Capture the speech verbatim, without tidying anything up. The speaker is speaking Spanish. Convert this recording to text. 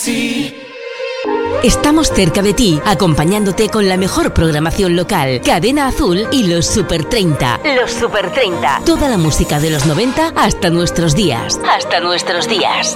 así. Estamos cerca de ti, acompañándote con la mejor programación local. Cadena Azul y los Super treinta. Los Super treinta. Toda la música de los noventa hasta nuestros días. Hasta nuestros días.